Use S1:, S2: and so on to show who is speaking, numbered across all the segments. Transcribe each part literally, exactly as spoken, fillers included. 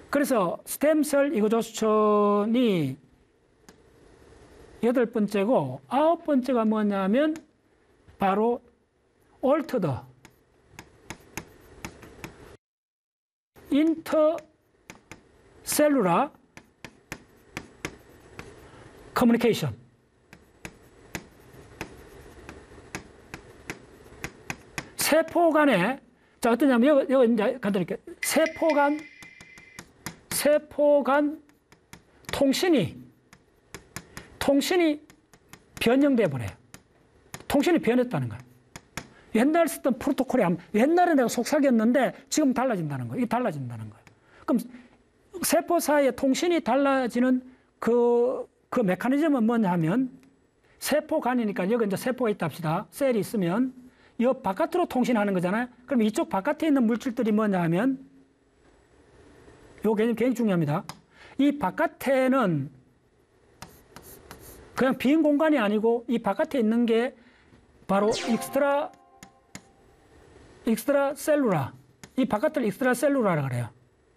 S1: 그래서 스템셀 이거조선이 여덟 번째고 아홉 번째가 뭐냐면 바로 altered intercellular communication. 세포 간에, 자, 어떠냐면, 이거, 이거 이제 간단히, 세포 간, 세포 간 통신이, 통신이 변형돼 버려요. 통신이 변했다는 거예요. 옛날 쓰던 프로토콜이, 옛날에 내가 속삭였는데 지금 달라진다는 거예요. 이게 달라진다는 거예요. 그럼 세포 사이의 통신이 달라지는 그, 그 메커니즘은 뭐냐 하면, 세포 간이니까 여기 이제 세포가 있다 합시다. 셀이 있으면, 이 바깥으로 통신하는 거잖아요. 그럼 이쪽 바깥에 있는 물질들이 뭐냐 하면, 요 개념 굉장히 중요합니다. 이 바깥에는 그냥 빈 공간이 아니고 이 바깥에 있는 게 바로 익스트라, 익스트라 셀루라. 이 바깥을 익스트라 셀루라라고 그래요.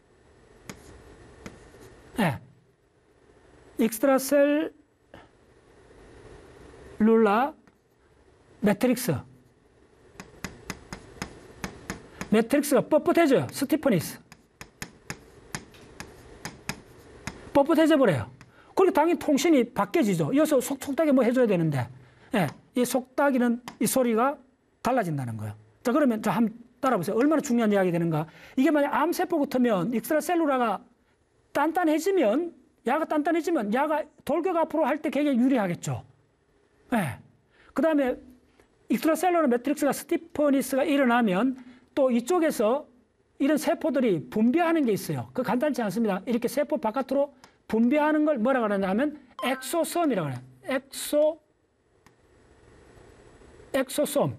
S1: 예. 네. 익스트라 셀룰라 매트릭스. 매트릭스가 뻣뻣해져요. 스티프니스. 뻣뻣해져 버려요. 그러니까 당연히 통신이 바뀌어지죠. 이어서 속, 속닥이 뭐 해줘야 되는데, 예, 이 속닥이는 이 소리가 달라진다는 거예요. 자, 그러면 자, 한번 따라보세요. 얼마나 중요한 이야기 되는가. 이게 만약 암세포 같으면 익스트라셀루라가 단단해지면, 야가 단단해지면 야가 돌격 앞으로 할 때 굉장히 유리하겠죠. 예. 그 다음에 익스트라셀루라 매트릭스가 스티프니스가 일어나면 또 이쪽에서 이런 세포들이 분비하는 게 있어요. 그 간단치 않습니다. 이렇게 세포 바깥으로 분비하는 걸 뭐라고 하냐면 엑소솜이라고 해요. 엑소, 엑소솜.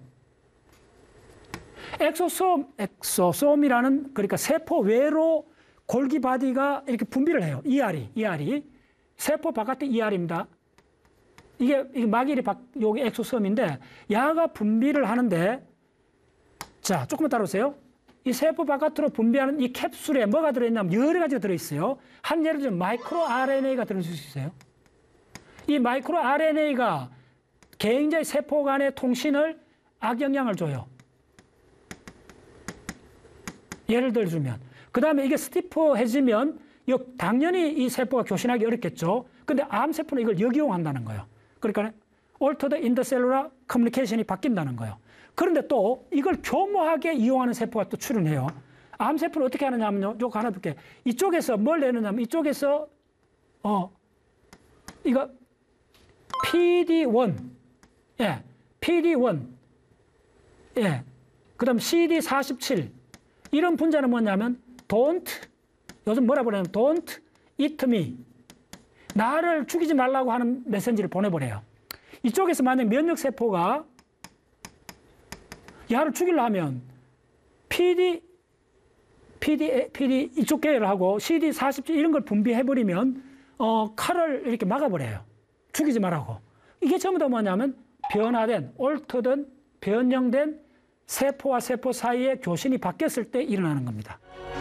S1: 엑소솜, 엑소솜이라는, 그러니까 세포 외로 골기바디가 이렇게 분비를 해요. 이알이, 이알이. 세포 바깥에 이알입니다. 이게, 이게 막일이 박, 여기 엑소솜인데, 야가 분비를 하는데, 자, 조금만 따라오세요. 이 세포 바깥으로 분비하는 이 캡슐에 뭐가 들어있냐면 여러 가지가 들어있어요. 한 예를 들면 마이크로 알엔에이가 들어있을 수 있어요. 이 마이크로 알엔에이가 굉장히 세포 간의 통신을 악영향을 줘요. 예를 들어주면. 그 다음에 이게 스티프해지면 당연히 이 세포가 교신하기 어렵겠죠. 근데 암세포는 이걸 역이용한다는 거예요. 그러니까 altered intercellular communication이 바뀐다는 거예요. 그런데 또 이걸 교모하게 이용하는 세포가 또 출현해요. 암세포는 어떻게 하느냐 하면요. 요거 하나 볼게요. 이쪽에서 뭘 내느냐면 이쪽에서 어 이거 피디 원 예, 피디 원 예, 그 다음 씨디 사십칠 이런 분자는 뭐냐면 don't 요즘 뭐라 그러냐면 don't eat me 나를 죽이지 말라고 하는 메시지를 보내버려요. 이쪽에서 만약 면역세포가 야를 죽이려면 피디, 피디, 피디 이쪽 계열을 하고 씨디 사십칠 이런 걸 분비해버리면 어, 칼을 이렇게 막아버려요. 죽이지 말라고. 이게 전부 다 뭐냐면 변화된, 옳든 변형된 세포와 세포 사이의 교신이 바뀌었을 때 일어나는 겁니다.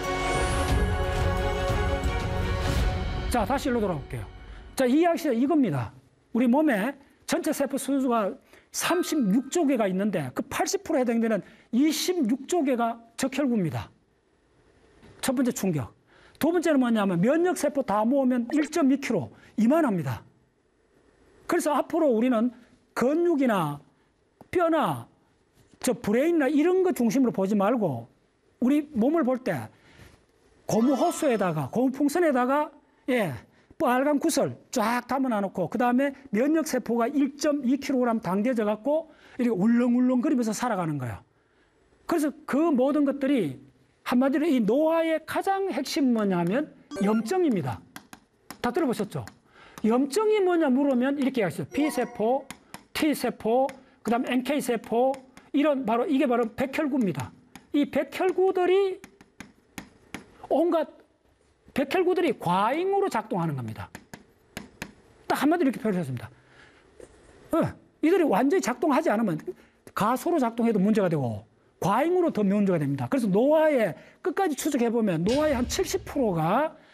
S1: 자, 다시 일로 돌아올게요. 자, 이 이야기가 이겁니다. 우리 몸에 전체 세포 수가 삼십육조 개가 있는데 그 팔십 퍼센트 해당되는 이십육조 개가 적혈구입니다. 첫 번째 충격. 두 번째는 뭐냐면 면역세포 다 모으면 일 점 이 킬로그램 이만합니다. 그래서 앞으로 우리는 근육이나 뼈나 저 브레인이나 이런 거 중심으로 보지 말고 우리 몸을 볼 때 고무호수에다가 고무풍선에다가 예, 빨간 구슬 쫙 담아 놓고 그 다음에 면역세포가 일 점 이 킬로그램 당겨져 갖고 이렇게 울렁울렁거리면서 살아가는 거예요. 그래서 그 모든 것들이 한마디로 이 노화의 가장 핵심은 뭐냐면 염증입니다. 다 들어보셨죠? 염증이 뭐냐 물으면 이렇게 얘기하시죠. B세포, T세포, 그 다음 엔케이세포 이런 바로 이게 바로 백혈구입니다. 이 백혈구들이 온갖 백혈구들이 과잉으로 작동하는 겁니다. 딱 한마디로 이렇게 표현했습니다. 어, 이들이 완전히 작동하지 않으면 가소로 작동해도 문제가 되고 과잉으로 더 문제가 됩니다. 그래서 노화의 끝까지 추적해 보면 노화의 한 칠십 퍼센트가